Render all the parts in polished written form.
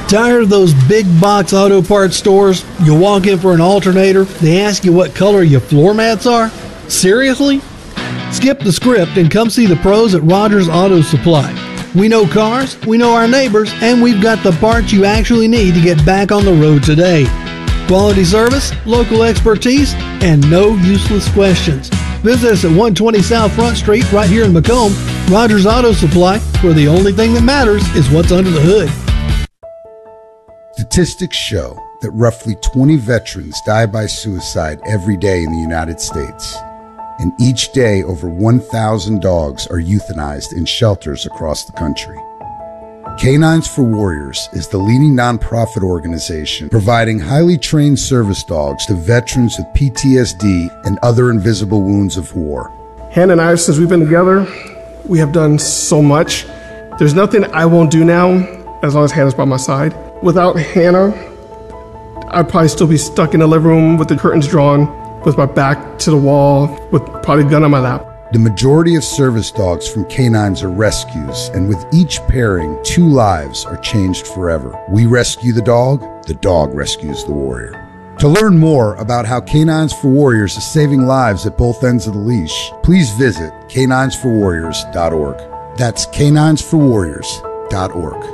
Tired of those big box auto parts stores? You walk in for an alternator, they ask you what color your floor mats are? Seriously? Skip the script and come see the pros at Rogers Auto Supply. We know cars, we know our neighbors, and we've got the parts you actually need to get back on the road today. Quality service, local expertise, and no useless questions. Visit us at 120 South Front Street right here in Macomb. Rogers Auto Supply, where the only thing that matters is what's under the hood. Statistics show that roughly 20 veterans die by suicide every day in the United States. And each day, over 1,000 dogs are euthanized in shelters across the country. Canines for Warriors is the leading nonprofit organization providing highly trained service dogs to veterans with PTSD and other invisible wounds of war. Hannah and I, since we've been together, we have done so much. There's nothing I won't do now as long as Hannah's by my side. Without Hannah, I'd probably still be stuck in the living room with the curtains drawn, with my back to the wall, with probably a gun on my lap. The majority of service dogs from canines are rescues, and with each pairing, 2 lives are changed forever. We rescue the dog rescues the warrior. To learn more about how Canines for Warriors is saving lives at both ends of the leash, please visit caninesforwarriors.org. That's caninesforwarriors.org.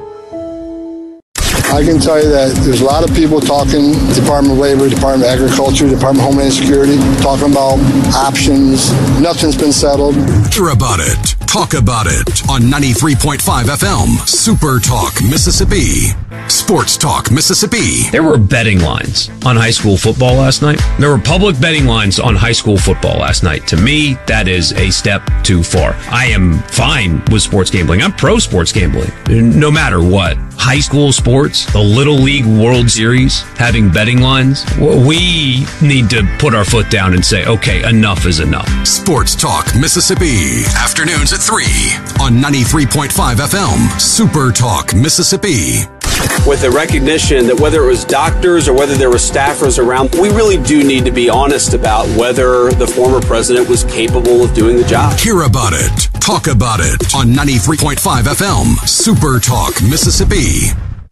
I can tell you that there's a lot of people talking, Department of Labor, Department of Agriculture, Department of Homeland Security, talking about options. Nothing's been settled. Hear about it. Talk about it on 93.5 FM, Super Talk, Mississippi. Sports Talk, Mississippi. There were betting lines on high school football last night. There were public betting lines on high school football last night. To me, that is a step too far. I am fine with sports gambling. I'm pro sports gambling, no matter what. High school sports, the Little League World Series, having betting lines. We need to put our foot down and say, okay, enough is enough. Sports Talk, Mississippi. Afternoons at 3 on 93.5 FM, Super Talk, Mississippi. With the recognition that whether it was doctors or whether there were staffers around, we really do need to be honest about whether the former president was capable of doing the job. Hear about it. Talk about it on 93.5 FM, Super Talk, Mississippi.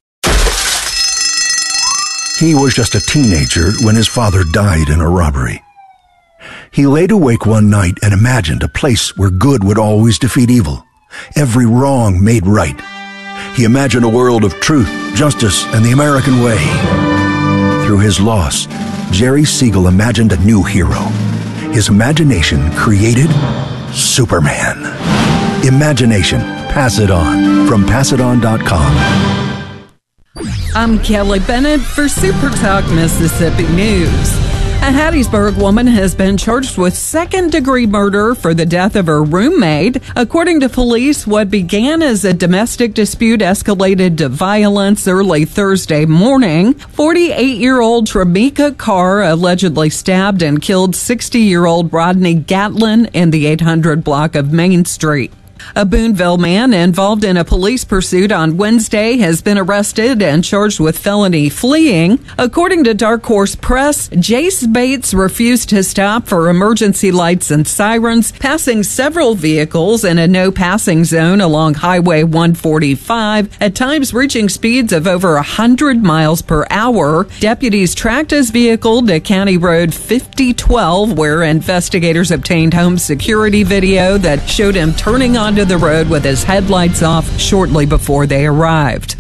He was just a teenager when his father died in a robbery. He laid awake one night and imagined a place where good would always defeat evil, every wrong made right. He imagined a world of truth, justice, and the American way. Through his loss, Jerry Siegel imagined a new hero. His imagination created Superman. Imagination. Pass it on. From PassItOn.com. I'm Kelly Bennett for Super Talk Mississippi News. A Hattiesburg woman has been charged with second-degree murder for the death of her roommate. According to police, what began as a domestic dispute escalated to violence early Thursday morning. 48-year-old Tramika Carr allegedly stabbed and killed 60-year-old Rodney Gatlin in the 800 block of Main Street. A Boonville man involved in a police pursuit on Wednesday has been arrested and charged with felony fleeing. According to Dark Horse Press, Jace Bates refused to stop for emergency lights and sirens, passing several vehicles in a no-passing zone along Highway 145, at times reaching speeds of over 100 miles per hour. Deputies tracked his vehicle to County Road 5012, where investigators obtained home security video that showed him turning onto the road with his headlights off shortly before they arrived.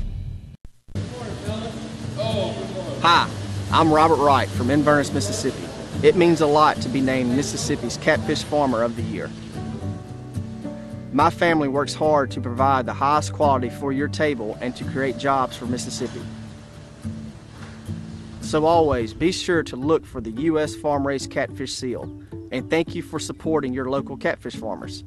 Hi, I'm Robert Wright from Inverness, Mississippi. It means a lot to be named Mississippi's Catfish Farmer of the Year. My family works hard to provide the highest quality for your table and to create jobs for Mississippi. So always be sure to look for the U.S. farm-raised catfish seal, and thank you for supporting your local catfish farmers.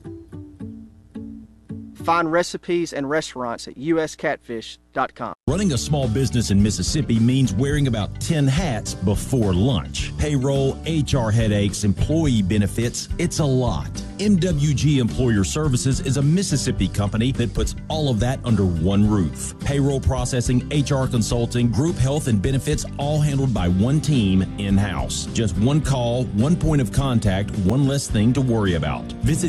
Find recipes and restaurants at uscatfish.com. Running a small business in Mississippi means wearing about 10 hats before lunch. Payroll, HR headaches, employee benefits, it's a lot. MWG Employer Services is a Mississippi company that puts all of that under one roof. Payroll processing, HR consulting, group health and benefits, all handled by one team in-house. Just one call, one point of contact, one less thing to worry about. Visit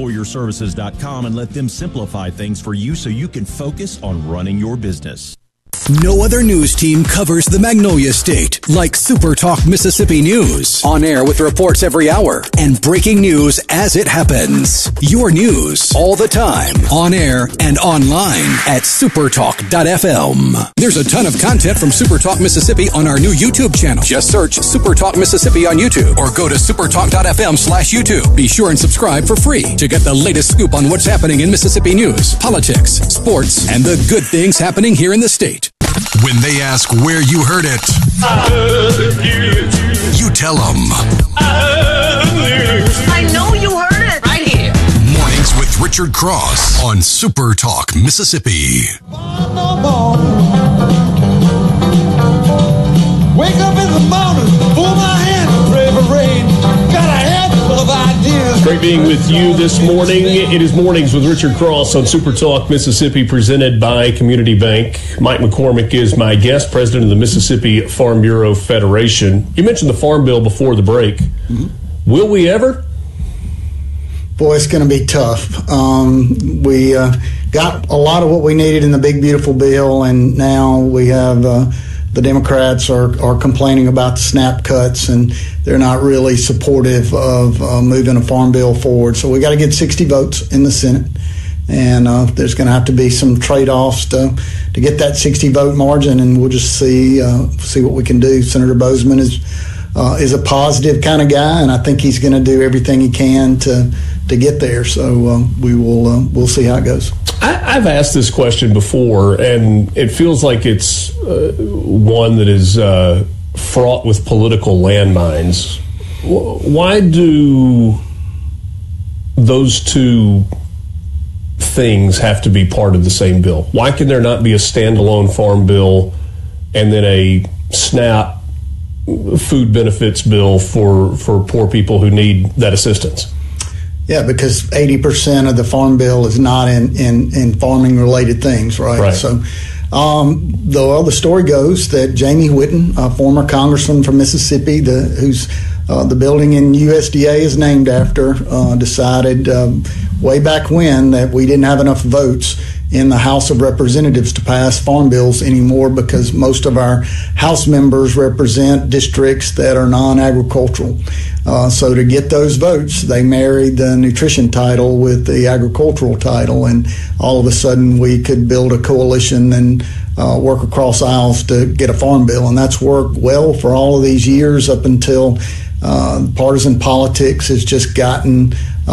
MWGEmployerServices.com and let them simplify things for you so you can focus on running your business. No other news team covers the Magnolia State like Super Talk Mississippi News. On air with reports every hour and breaking news as it happens. Your news all the time. On air and online at supertalk.fm. There's a ton of content from Super Talk Mississippi on our new YouTube channel. Just search Super Talk Mississippi on YouTube or go to supertalk.fm/YouTube. Be sure and subscribe for free to get the latest scoop on what's happening in Mississippi news, politics, sports, and the good things happening here in the state. When they ask where you heard it, you tell them. I know you heard it right here. Mornings with Richard Cross on Super Talk Mississippi. Wake up in the morning, pull my hand, pray for rain. Got a head full of ideas. Great being with you this morning. It is Mornings with Richard Cross on Super Talk Mississippi, presented by Community Bank. Mike McCormick is my guest, president of the Mississippi Farm Bureau Federation. You mentioned the Farm Bill before the break. Mm-hmm. Will we ever? Boy, it's going to be tough. We got a lot of what we needed in the big, beautiful bill, and now we have the Democrats are complaining about the SNAP cuts, and they're not really supportive of moving a farm bill forward. So we got to get 60 votes in the Senate, and there's going to have to be some trade-offs to get that 60 vote margin, and we'll just see what we can do. Senator Bozeman is a positive kind of guy, and I think he's going to do everything he can to get there. So we'll see how it goes. I've asked this question before, and it feels like it's one that is fraught with political landmines. Why do those two things have to be part of the same bill? Why can there not be a standalone farm bill and then a SNAP food benefits bill for poor people who need that assistance? Yeah, because 80% of the farm bill is not in farming related things, right? So, the story goes that Jamie Whitten, a former congressman from Mississippi, who's the building in USDA is named after, decided way back when that we didn't have enough votes in the House of Representatives to pass farm bills anymore, because most of our House members represent districts that are non-agricultural. So to get those votes, they married the nutrition title with the agricultural title, and all of a sudden we could build a coalition and work across aisles to get a farm bill. And that's worked well for all of these years up until partisan politics has just gotten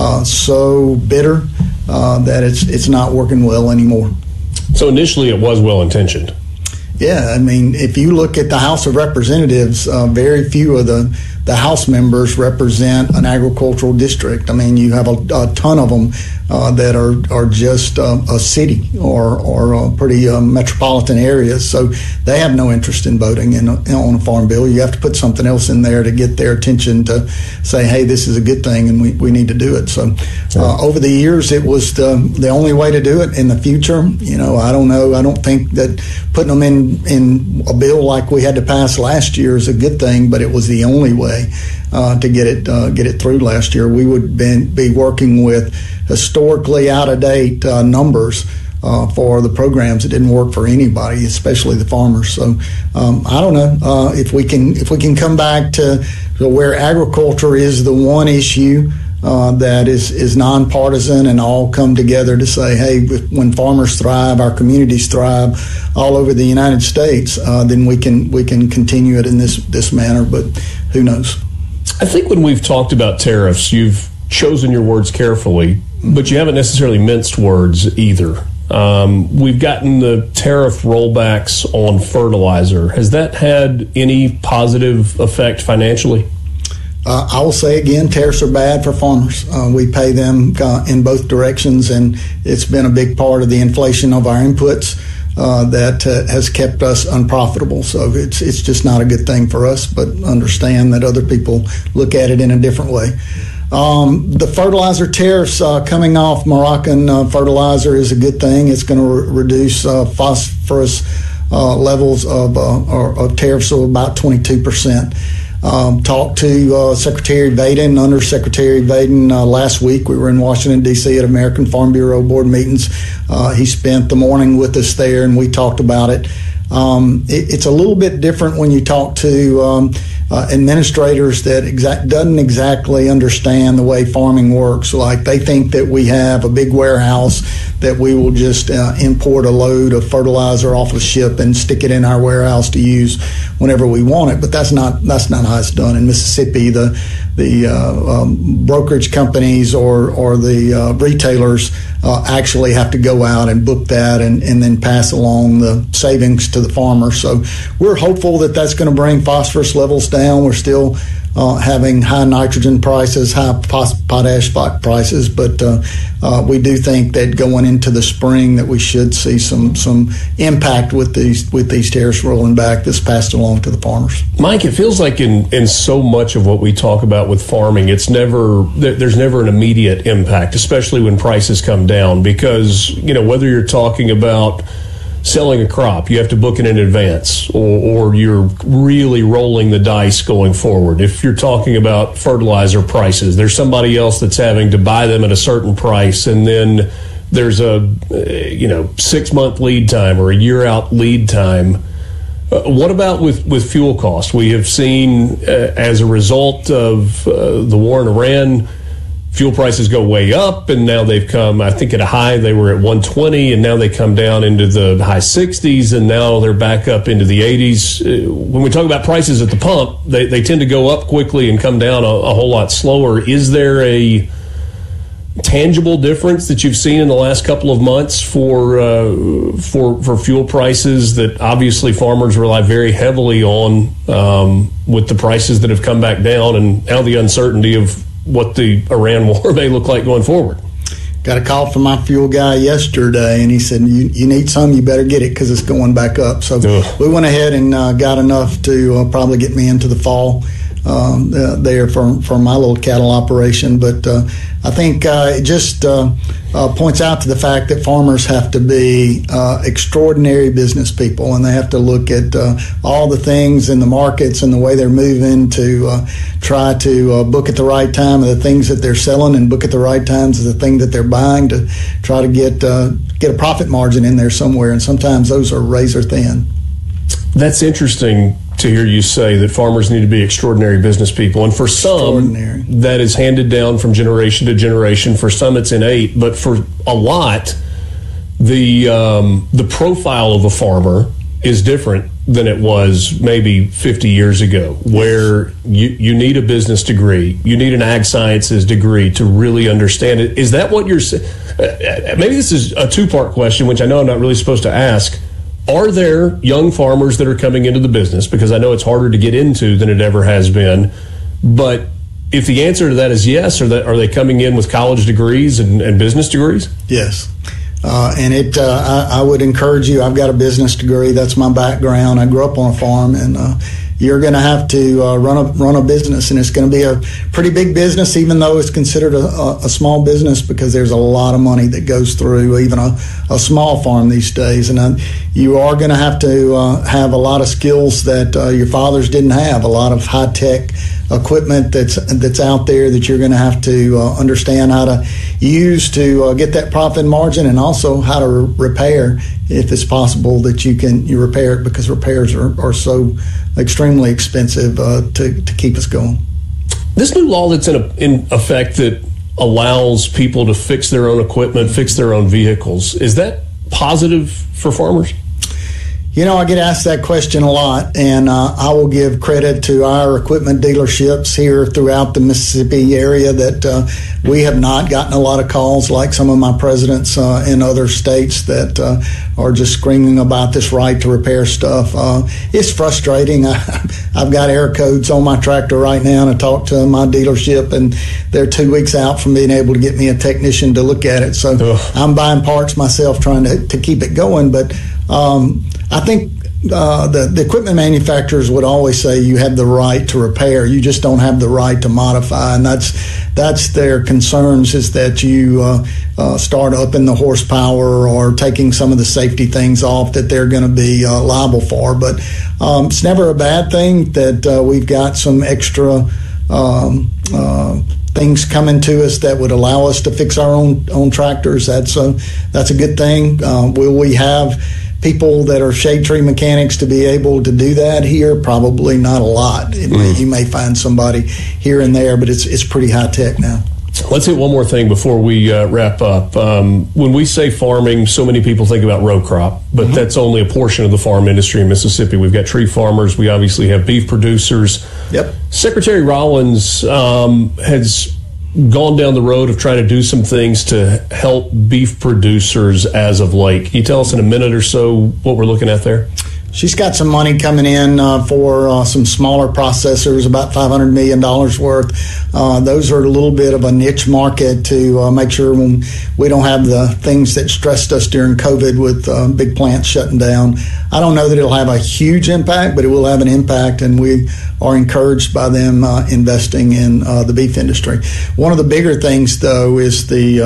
so bitter that it's not working well anymore. So initially it was well-intentioned. Yeah, I mean, if you look at the House of Representatives, very few of the House members represent an agricultural district. I mean, you have a ton of them that are just a city or pretty metropolitan areas. So they have no interest in voting on a farm bill. You have to put something else in there to get their attention to say, hey, this is a good thing and we need to do it. So over the years, it was the only way to do it. In the future, I don't know. I don't think that putting them in a bill like we had to pass last year is a good thing, but it was the only way to get it through last year. We would be working with historically out-of-date numbers for the programs. It didn't work for anybody, especially the farmers. So I don't know if we can come back to where agriculture is the one issue that is nonpartisan and all come together to say, hey, when farmers thrive, our communities thrive all over the United States, then we can continue it in this manner. But who knows? I think when we've talked about tariffs, you've chosen your words carefully, but you haven't necessarily minced words either. We've gotten the tariff rollbacks on fertilizer. Has that had any positive effect financially? I will say again, tariffs are bad for farmers. We pay them in both directions, and it's been a big part of the inflation of our inputs that has kept us unprofitable. So it's just not a good thing for us, but understand that other people look at it in a different way. The fertilizer tariffs coming off Moroccan fertilizer is a good thing. It's going to reduce phosphorus levels of tariffs of about 22%. Talked to Secretary Vaden, Undersecretary Vaden last week. We were in Washington, D.C. at American Farm Bureau board meetings. He spent the morning with us there, and we talked about it. It's a little bit different when you talk to administrators that doesn't exactly understand the way farming works. Like, they think that we have a big warehouse that we will just import a load of fertilizer off a ship and stick it in our warehouse to use whenever we want it. But that's not how it's done in Mississippi. The brokerage companies or the retailers actually have to go out and book that and then pass along the savings to the farmer. So we're hopeful that that's going to bring phosphorus levels down. We're still having high nitrogen prices, high potash prices, but we do think that going into the spring that we should see some impact with these tariffs rolling back that's passed along to the farmers. Mike, it feels like in so much of what we talk about with farming, there's never an immediate impact, especially when prices come down, because whether you're talking about selling a crop, you have to book it in advance, or you're really rolling the dice going forward. If you're talking about fertilizer prices, there's somebody else that's having to buy them at a certain price, and then there's a 6-month lead time or a year out lead time. What about with fuel costs? We have seen as a result of the war in Iran, fuel prices go way up, and now they've come, I think at a high, they were at 120, and now they come down into the high 60s, and now they're back up into the 80s. When we talk about prices at the pump, they tend to go up quickly and come down a whole lot slower. Is there a tangible difference that you've seen in the last couple of months for fuel prices that obviously farmers rely very heavily on with the prices that have come back down, and now the uncertainty of what the Iran war may look like going forward? Got a call from my fuel guy yesterday, and he said, you need some, you better get it because it's going back up. So we went ahead and got enough to probably get me into the fall there for my little cattle operation. But I think it just points out to the fact that farmers have to be extraordinary business people, and they have to look at all the things in the markets and the way they're moving to try to book at the right time of the things that they're selling and book at the right times of the thing that they're buying to try to get a profit margin in there somewhere. And sometimes those are razor thin. That's interesting to hear you say that farmers need to be extraordinary business people. And for some, that is handed down from generation to generation. For some, it's innate. But for a lot, the profile of a farmer is different than it was maybe 50 years ago, where you need a business degree, you need an ag sciences degree to really understand it. Is that what you're saying? Maybe this is a two-part question, which I know I'm not really supposed to ask. Are there young farmers that are coming into the business? Because I know it's harder to get into than it ever has been. But if the answer to that is yes, are they coming in with college degrees and business degrees? Yes. And I would encourage you. I've got a business degree. That's my background. I grew up on a farm, and you're going to have to run a business, and it's going to be a pretty big business, even though it's considered a small business, because there's a lot of money that goes through even a small farm these days. And you are going to have a lot of skills that your fathers didn't have, a lot of high-tech equipment that's out there that you're going to have to understand how to use to get that profit margin, and also how to repair, if it's possible that you repair it, because repairs are so extremely expensive to keep us going. This new law that's in effect that allows people to fix their own equipment, fix their own vehicles, is that positive for farmers? I get asked that question a lot, and I will give credit to our equipment dealerships here throughout the Mississippi area that we have not gotten a lot of calls like some of my presidents in other states that are just screaming about this right to repair stuff. It's frustrating. I've got air codes on my tractor right now, and I talk to my dealership, and they're 2 weeks out from being able to get me a technician to look at it. So I'm buying parts myself, trying to keep it going. But I think the equipment manufacturers would always say you have the right to repair. You just don't have the right to modify, and that's their concerns, is that you start up in the horsepower or taking some of the safety things off that they're going to be liable for. But it's never a bad thing that we've got some extra things coming to us that would allow us to fix our own tractors. That's a good thing. Will we have people that are shade tree mechanics to be able to do that here? Probably not a lot. You may find somebody here and there, but it's pretty high tech now. Let's hit one more thing before we wrap up. When we say farming, so many people think about row crop, but that's only a portion of the farm industry in Mississippi. We've got tree farmers. We obviously have beef producers. Yep. Secretary Rollins has gone down the road of trying to do some things to help beef producers as of late. Can you tell us in a minute or so what we're looking at there? She's got some money coming in for some smaller processors, about $500 million worth. Those are a little bit of a niche market to make sure when we don't have the things that stressed us during COVID with big plants shutting down. I don't know that it'll have a huge impact, but it will have an impact, and we are encouraged by them investing in the beef industry. One of the bigger things, though, is the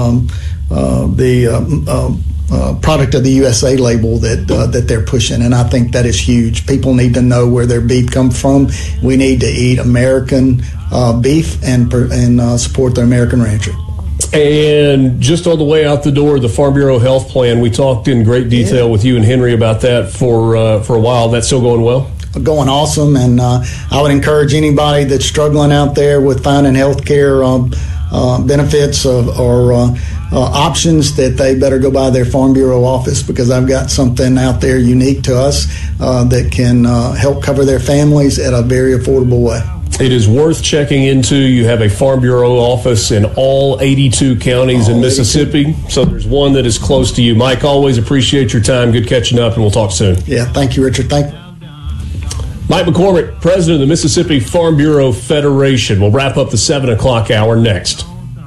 product of the USA label that they're pushing, and I think that is huge. People need to know where their beef comes from. We need to eat American beef and support the American rancher. And just on the way out the door, the Farm Bureau Health Plan, we talked in great detail with you and Henry about that for a while. That's still going well? Going awesome, and I would encourage anybody that's struggling out there with finding health care benefits or options that they better go by their Farm Bureau office, because I've got something out there unique to us that can help cover their families at a very affordable way. It is worth checking into. You have a Farm Bureau office in all 82 counties in Mississippi, so there's one that is close to you. Mike, always appreciate your time. Good catching up, and we'll talk soon. Yeah, thank you, Richard. Thank you. Mike McCormick, president of the Mississippi Farm Bureau Federation. We'll wrap up the 7 o'clock hour next.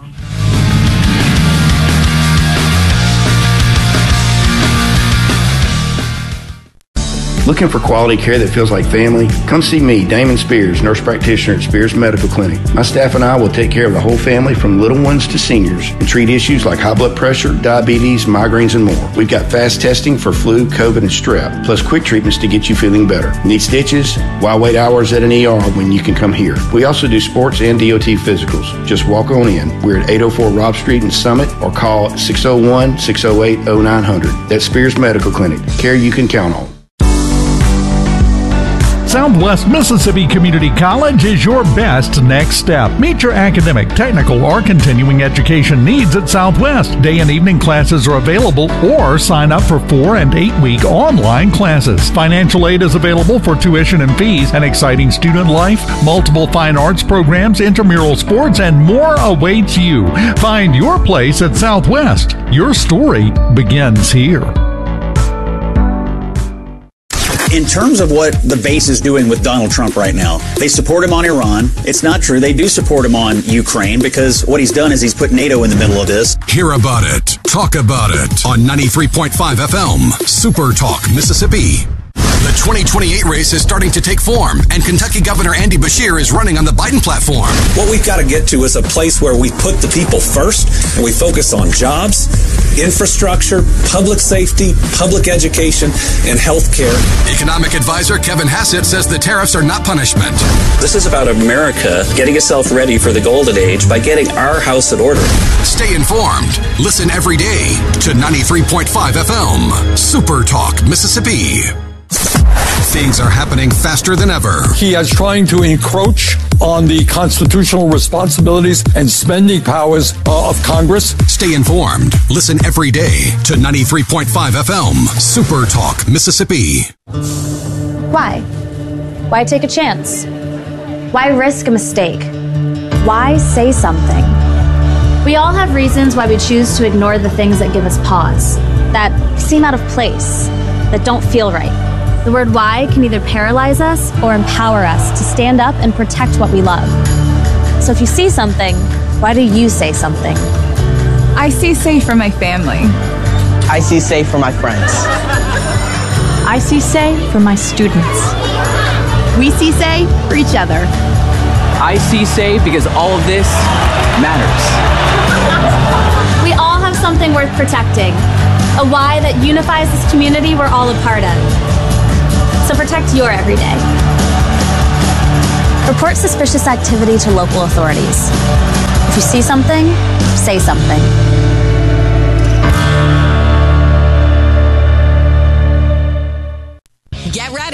Looking for quality care that feels like family? Come see me, Damon Spears, nurse practitioner at Spears Medical Clinic. My staff and I will take care of the whole family, from little ones to seniors, and treat issues like high blood pressure, diabetes, migraines, and more. We've got fast testing for flu, COVID, and strep, plus quick treatments to get you feeling better. Need stitches? Why wait hours at an ER when you can come here? We also do sports and DOT physicals. Just walk on in. We're at 804 Robb Street in Summit, or call 601-608-0900. That's Spears Medical Clinic. Care you can count on. Southwest Mississippi Community College is your best next step. Meet your academic, technical, or continuing education needs at Southwest. Day and evening classes are available, or sign up for 4- and 8-week online classes. Financial aid is available for tuition and fees, an exciting student life, multiple fine arts programs, intramural sports, and more awaits you. Find your place at Southwest. Your story begins here. In terms of what the base is doing with Donald Trump right now, they support him on Iran. It's not true. They do support him on Ukraine, because what he's done is he's put NATO in the middle of this. Hear about it. Talk about it on 93.5 FM, Super Talk, Mississippi. The 2028 race is starting to take form, and Kentucky Governor Andy Beshear is running on the Biden platform. What we've got to get to is a place where we put the people first, and we focus on jobs, infrastructure, public safety, public education, and health care. Economic advisor Kevin Hassett says the tariffs are not punishment. This is about America getting itself ready for the golden age by getting our house in order. Stay informed. Listen every day to 93.5 FM, Super Talk, Mississippi. Things are happening faster than ever. He is trying to encroach on the constitutional responsibilities and spending powers of Congress. Stay informed. Listen every day to 93.5 FM, Super Talk, Mississippi. Why? Why take a chance? Why risk a mistake? Why say something? We all have reasons why we choose to ignore the things that give us pause, that seem out of place, that don't feel right. The word why can either paralyze us or empower us to stand up and protect what we love. So if you see something, why do you say something? I see safe for my family. I see safe for my friends. I see say for my students. We see say for each other. I see say because all of this matters. We all have something worth protecting, a why that unifies this community we're all a part of. So protect your everyday. Report suspicious activity to local authorities. If you see something, say something.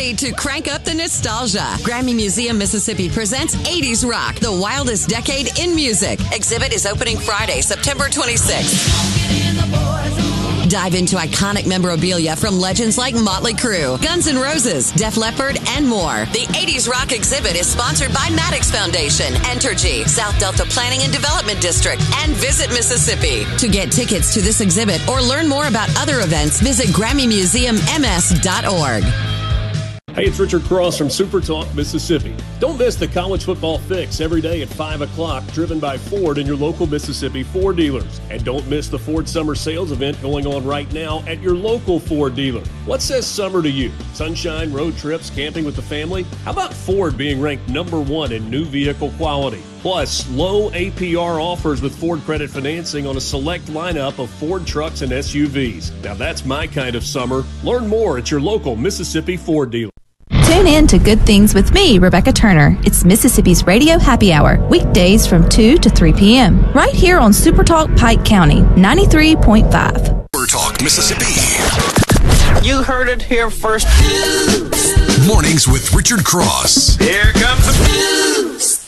ready to crank up the nostalgia. Grammy Museum Mississippi presents 80s Rock, the wildest decade in music. Exhibit is opening Friday, September 26th. Dive into iconic memorabilia from legends like Motley Crue, Guns N' Roses, Def Leppard, and more. The 80s Rock exhibit is sponsored by Maddox Foundation, Entergy, South Delta Planning and Development District, and Visit Mississippi. To get tickets to this exhibit or learn more about other events, visit GrammyMuseumMS.org. Hey, it's Richard Cross from Super Talk, Mississippi. Don't miss the college football fix every day at 5 o'clock, driven by Ford and your local Mississippi Ford dealers. And don't miss the Ford Summer Sales event going on right now at your local Ford dealer. What says summer to you? Sunshine, road trips, camping with the family? How about Ford being ranked #1 in new vehicle quality? Plus, low APR offers with Ford credit financing on a select lineup of Ford trucks and SUVs. Now that's my kind of summer. Learn more at your local Mississippi Ford dealer. Tune in to Good Things with me, Rebecca Turner. It's Mississippi's Radio Happy Hour, weekdays from 2 to 3 p.m. right here on Super Talk Pike County, 93.5. Super Talk Mississippi. You heard it here first. Mornings with Richard Cross. Here comes the news.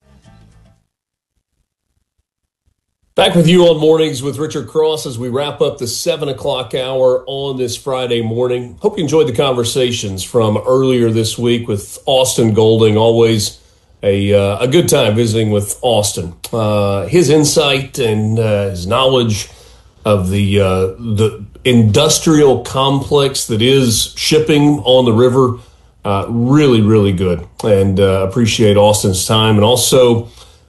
Back with you on Mornings with Richard Cross as we wrap up the 7 o'clock hour on this Friday morning. Hope you enjoyed the conversations from earlier this week with Austin Golding. Always a good time visiting with Austin. His insight and his knowledge of the industrial complex that is shipping on the river, really, really good. And appreciate Austin's time. And also,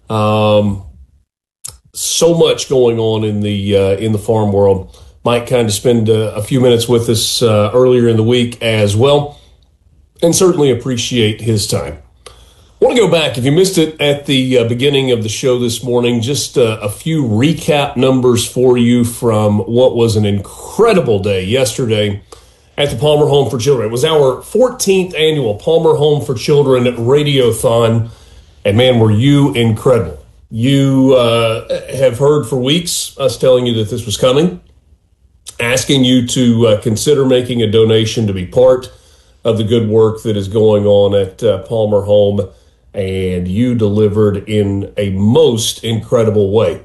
so much going on in the farm world. Mike kind of spend a few minutes with us earlier in the week as well, and certainly appreciate his time. I want to go back, if you missed it at the beginning of the show this morning, just a few recap numbers for you from what was an incredible day yesterday at the Palmer Home for Children. It was our 14th annual Palmer Home for Children Radiothon, and man, were you incredible. You have heard for weeks us telling you that this was coming, asking you to consider making a donation to be part of the good work that is going on at Palmer Home, and you delivered in a most incredible way.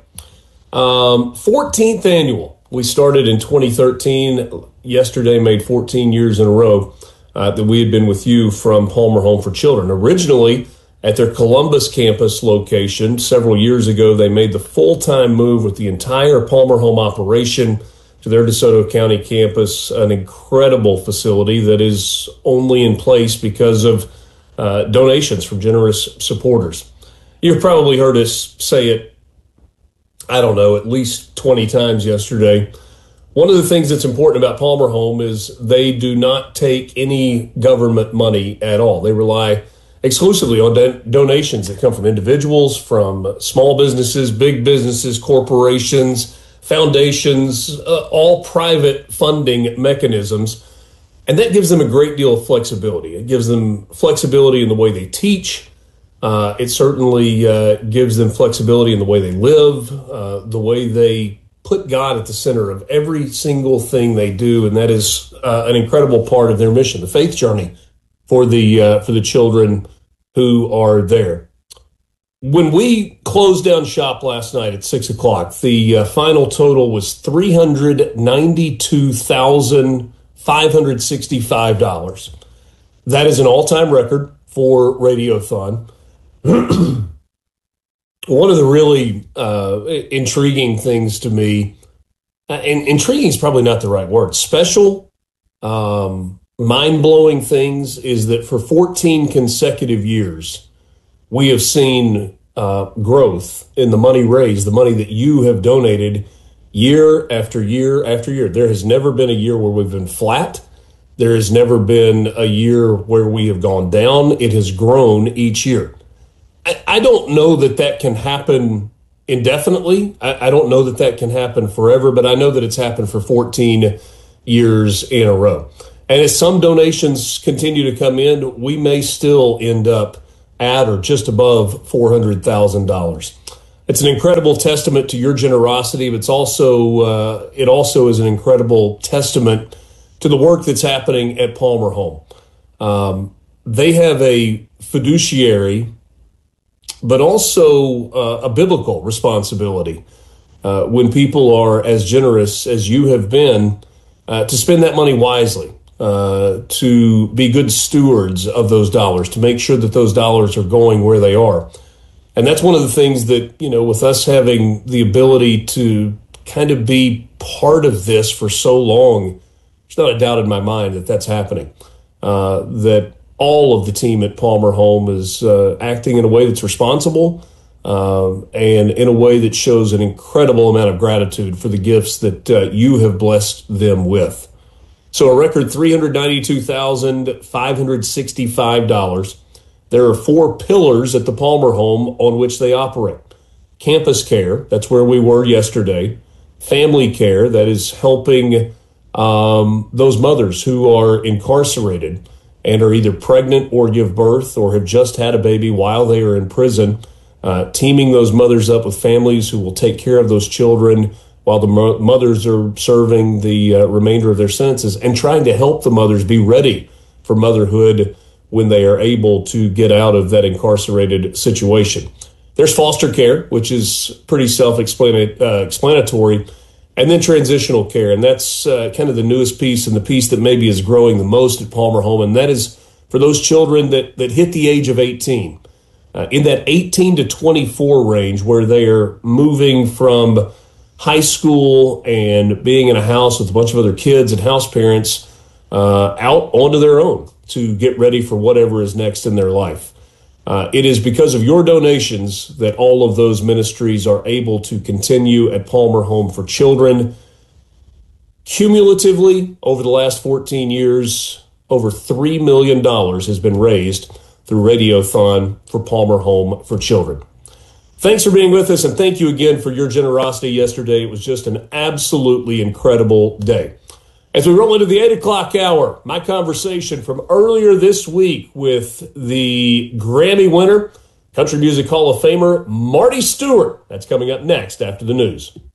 14th annual. We started in 2013. Yesterday made 14 years in a row that we had been with you from Palmer Home for Children. Originally, at their Columbus campus location, several years ago, they made the full-time move with the entire Palmer Home operation to their DeSoto County campus, an incredible facility that is only in place because of donations from generous supporters. You've probably heard us say it, I don't know, at least 20 times yesterday. One of the things that's important about Palmer Home is they do not take any government money at all. They rely exclusively on donations that come from individuals, from small businesses, big businesses, corporations, foundations, all private funding mechanisms. And that gives them a great deal of flexibility. It gives them flexibility in the way they teach. It certainly gives them flexibility in the way they live, the way they put God at the center of every single thing they do. And that is an incredible part of their mission, the faith journey for the children who are there. When we closed down shop last night at 6 o'clock, the final total was $392,565. That is an all-time record for Radiothon. One of the really intriguing things to me, and intriguing is probably not the right word, special, mind-blowing things is that for 14 consecutive years, we have seen growth in the money raised, the money that you have donated year after year after year. There has never been a year where we've been flat. There has never been a year where we have gone down. It has grown each year. I don't know that can happen indefinitely. I don't know that can happen forever, but I know that it's happened for 14 years in a row. And as some donations continue to come in, we may still end up at or just above $400,000. It's an incredible testament to your generosity, but it also is an incredible testament to the work that's happening at Palmer Home. They have a fiduciary, but also a biblical responsibility when people are as generous as you have been to spend that money wisely, to be good stewards of those dollars, to make sure that those dollars are going where they are. And that's one of the things that, with us having the ability to kind of be part of this for so long, there's not a doubt in my mind that that's happening, that all of the team at Palmer Home is acting in a way that's responsible and in a way that shows an incredible amount of gratitude for the gifts that you have blessed them with. So a record $392,565. There are 4 pillars at the Palmer Home on which they operate. Campus care, that's where we were yesterday. Family care, that is helping those mothers who are incarcerated and are either pregnant or give birth or have just had a baby while they are in prison, teaming those mothers up with families who will take care of those children while the mothers are serving the remainder of their sentences, and trying to help the mothers be ready for motherhood when they are able to get out of that incarcerated situation. There's foster care, which is pretty self-explanatory, and then transitional care. And that's kind of the newest piece, and the piece that maybe is growing the most at Palmer Home. And that is for those children that hit the age of 18, in that 18 to 24 range, where they are moving from high school and being in a house with a bunch of other kids and house parents out onto their own to get ready for whatever is next in their life. It is because of your donations that all of those ministries are able to continue at Palmer Home for Children. Cumulatively, over the last 14 years, over $3 million has been raised through Radiothon for Palmer Home for Children. Thanks for being with us, and thank you again for your generosity yesterday. It was just an absolutely incredible day. As we roll into the 8 o'clock hour, my conversation from earlier this week with the Grammy winner, Country Music Hall of Famer, Marty Stewart. That's coming up next after the news.